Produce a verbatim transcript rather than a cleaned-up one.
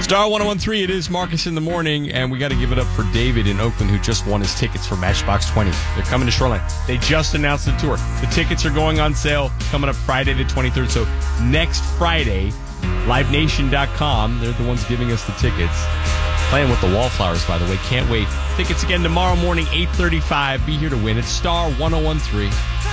Star one oh one three, it is Marcus in the Morning, and we got to give it up for David in Oakland, who just won his tickets for Matchbox twenty. They're coming to Shoreline. They just announced the tour. The tickets are going on sale coming up Friday the twenty-third. So next Friday, live nation dot com, they're the ones giving us the tickets. Playing with the Wallflowers, by the way. Can't wait. Tickets again tomorrow morning, eight thirty-five. Be here to win. It's Star one oh one three.